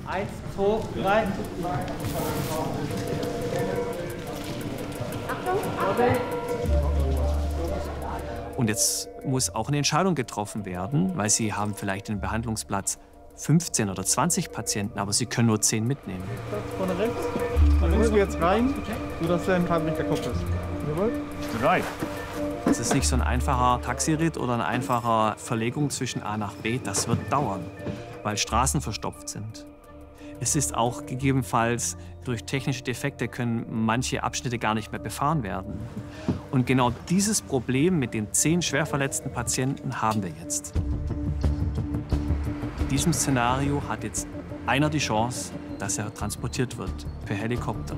1, 2, 3. Und jetzt muss auch eine Entscheidung getroffen werden, weil Sie haben vielleicht den Behandlungsplatz 15 oder 20 Patienten, aber Sie können nur 10 mitnehmen. Vorne rechts. Dann holen wir jetzt rein, sodass er im Fahrtrichter Kopf ist. Jawohl. 3. Es ist nicht so ein einfacher Taxiritt oder eine einfache Verlegung zwischen A nach B. Das wird dauern, weil Straßen verstopft sind. Es ist auch gegebenenfalls durch technische Defekte können manche Abschnitte gar nicht mehr befahren werden. Und genau dieses Problem mit den 10 schwer verletzten Patienten haben wir jetzt. In diesem Szenario hat jetzt einer die Chance, dass er transportiert wird per Helikopter.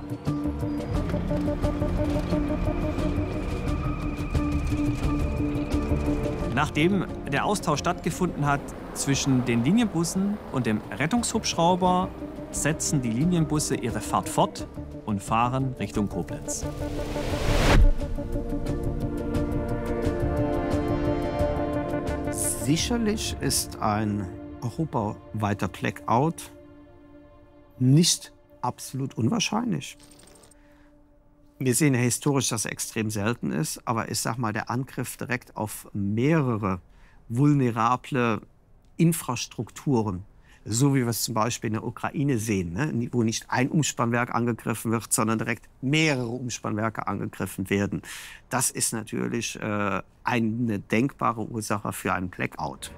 Nachdem der Austausch stattgefunden hat zwischen den Linienbussen und dem Rettungshubschrauber, setzen die Linienbusse ihre Fahrt fort und fahren Richtung Koblenz. Sicherlich ist ein europaweiter Blackout nicht absolut unwahrscheinlich. Wir sehen ja historisch, dass er extrem selten ist, aber ich sag mal, der Angriff direkt auf mehrere vulnerable Infrastrukturen, so wie wir es zum Beispiel in der Ukraine sehen, ne? Wo nicht ein Umspannwerk angegriffen wird, sondern direkt mehrere Umspannwerke angegriffen werden. Das ist natürlich eine denkbare Ursache für einen Blackout.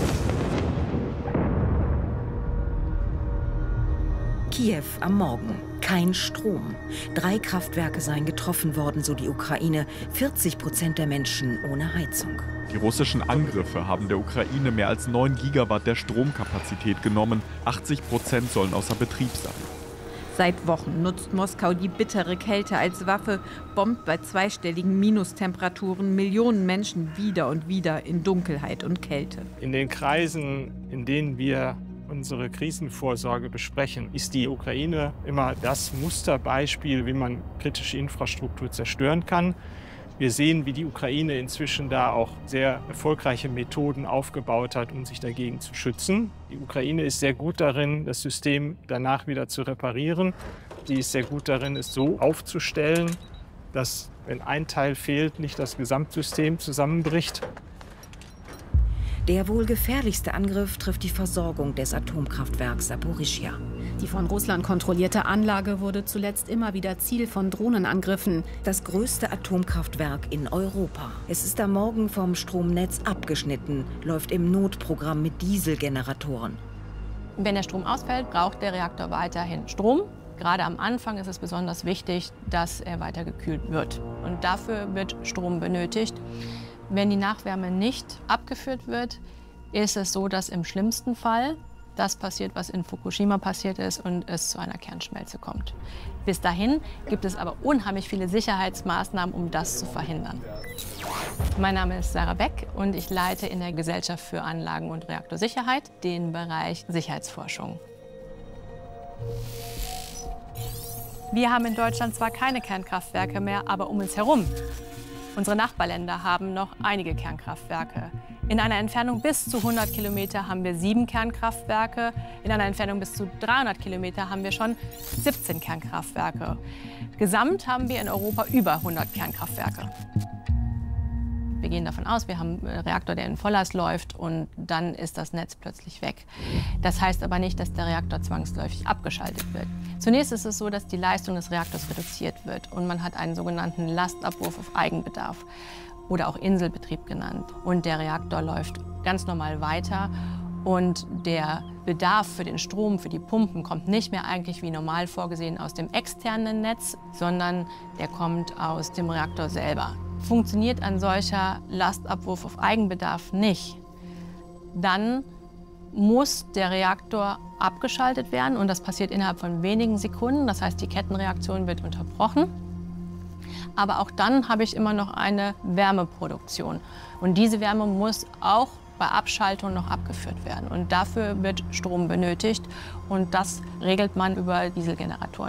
Kiew am Morgen. Kein Strom. 3 Kraftwerke seien getroffen worden, so die Ukraine. 40% der Menschen ohne Heizung. Die russischen Angriffe haben der Ukraine mehr als 9 Gigawatt der Stromkapazität genommen. 80% sollen außer Betrieb sein. Seit Wochen nutzt Moskau die bittere Kälte als Waffe, bombt bei zweistelligen Minustemperaturen Millionen Menschen wieder und wieder in Dunkelheit und Kälte. In den Kreisen, in denen wir unsere Krisenvorsorge besprechen, ist die Ukraine immer das Musterbeispiel, wie man kritische Infrastruktur zerstören kann. Wir sehen, wie die Ukraine inzwischen da auch sehr erfolgreiche Methoden aufgebaut hat, um sich dagegen zu schützen. Die Ukraine ist sehr gut darin, das System danach wieder zu reparieren. Sie ist sehr gut darin, es so aufzustellen, dass, wenn ein Teil fehlt, nicht das Gesamtsystem zusammenbricht. Der wohl gefährlichste Angriff trifft die Versorgung des Atomkraftwerks Saporischschja. Die von Russland kontrollierte Anlage wurde zuletzt immer wieder Ziel von Drohnenangriffen. Das größte Atomkraftwerk in Europa. Es ist am Morgen vom Stromnetz abgeschnitten, läuft im Notprogramm mit Dieselgeneratoren. Wenn der Strom ausfällt, braucht der Reaktor weiterhin Strom. Gerade am Anfang ist es besonders wichtig, dass er weiter gekühlt wird. Und dafür wird Strom benötigt. Wenn die Nachwärme nicht abgeführt wird, ist es so, dass im schlimmsten Fall das passiert, was in Fukushima passiert ist und es zu einer Kernschmelze kommt. Bis dahin gibt es aber unheimlich viele Sicherheitsmaßnahmen, um das zu verhindern. Mein Name ist Sarah Beck und ich leite in der Gesellschaft für Anlagen- und Reaktorsicherheit den Bereich Sicherheitsforschung. Wir haben in Deutschland zwar keine Kernkraftwerke mehr, aber um uns herum. Unsere Nachbarländer haben noch einige Kernkraftwerke. In einer Entfernung bis zu 100 Kilometer haben wir 7 Kernkraftwerke. In einer Entfernung bis zu 300 Kilometer haben wir schon 17 Kernkraftwerke. Gesamt haben wir in Europa über 100 Kernkraftwerke. Wir gehen davon aus, wir haben einen Reaktor, der in Volllast läuft und dann ist das Netz plötzlich weg. Das heißt aber nicht, dass der Reaktor zwangsläufig abgeschaltet wird. Zunächst ist es so, dass die Leistung des Reaktors reduziert wird und man hat einen sogenannten Lastabwurf auf Eigenbedarf oder auch Inselbetrieb genannt. Und der Reaktor läuft ganz normal weiter und der Bedarf für den Strom, für die Pumpen kommt nicht mehr eigentlich wie normal vorgesehen aus dem externen Netz, sondern der kommt aus dem Reaktor selber. Funktioniert ein solcher Lastabwurf auf Eigenbedarf nicht, dann muss der Reaktor abgeschaltet werden und das passiert innerhalb von wenigen Sekunden. Das heißt, die Kettenreaktion wird unterbrochen. Aber auch dann habe ich immer noch eine Wärmeproduktion. Und diese Wärme muss auch bei Abschaltung noch abgeführt werden. Und dafür wird Strom benötigt und das regelt man über Dieselgeneratoren.